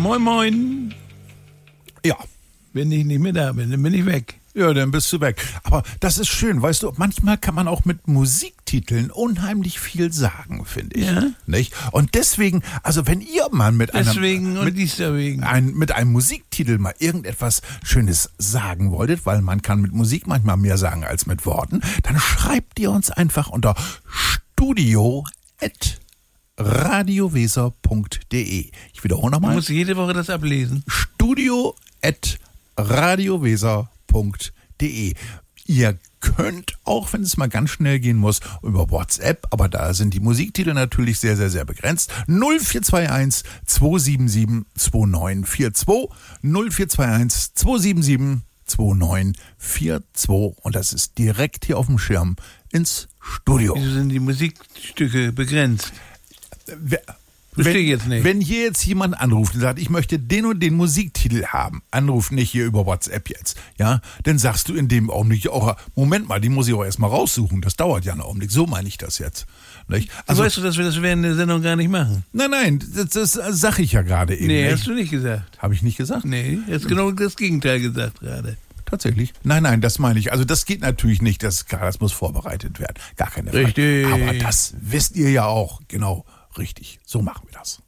Moin, moin. Ja. Wenn ich nicht mehr da bin, dann bin ich weg. Ja, dann bist du weg. Aber das ist schön, weißt du, manchmal kann man auch mit Musiktiteln unheimlich viel sagen, finde ich. Ja. Nicht? Und deswegen, also wenn ihr mal mit einem Musiktitel mal irgendetwas Schönes sagen wolltet, weil man kann mit Musik manchmal mehr sagen als mit Worten, dann schreibt ihr uns einfach unter studio@radioweser.de. Ich wiederhole nochmal. Du musst jede Woche das ablesen. studio@radioweser.de. Ihr könnt auch, wenn es mal ganz schnell gehen muss, über WhatsApp, aber da sind die Musiktitel natürlich sehr, sehr, sehr begrenzt. 0421 277 2942 0421 277 2942 und das ist direkt hier auf dem Schirm ins Studio. Wieso sind die Musikstücke begrenzt? Verstehe ich jetzt nicht. Wenn hier jetzt jemand anruft und sagt, ich möchte den und den Musiktitel haben, anruf nicht hier über WhatsApp jetzt, ja, dann sagst du in dem Augenblick auch, Moment mal, die muss ich auch erstmal raussuchen, das dauert ja einen Augenblick, so meine ich das jetzt. Nicht? Also, weißt du, dass wir das während der Sendung gar nicht machen? Nein, das sag ich ja gerade eben. Nee, nicht. hast du nicht gesagt. Habe ich nicht gesagt? Nee, jetzt genau das Gegenteil gesagt gerade. Tatsächlich? Nein, das meine ich. Also das geht natürlich nicht, das muss vorbereitet werden. Gar keine Frage. Richtig. Aber das wisst ihr ja auch. Genau, richtig. So machen wir das.